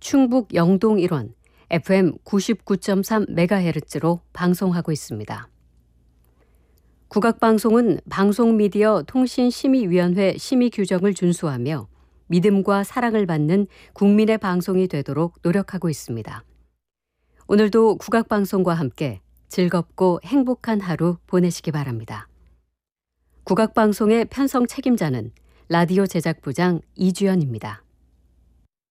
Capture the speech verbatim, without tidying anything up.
충북 영동 일원 에프엠 구십구 점 삼 메가헤르츠로 방송하고 있습니다. 국악방송은 방송미디어 통신심의위원회 심의 규정을 준수하며 믿음과 사랑을 받는 국민의 방송이 되도록 노력하고 있습니다. 오늘도 국악방송과 함께 즐겁고 행복한 하루 보내시기 바랍니다. 국악방송의 편성 책임자는 라디오 제작부장 이주연입니다.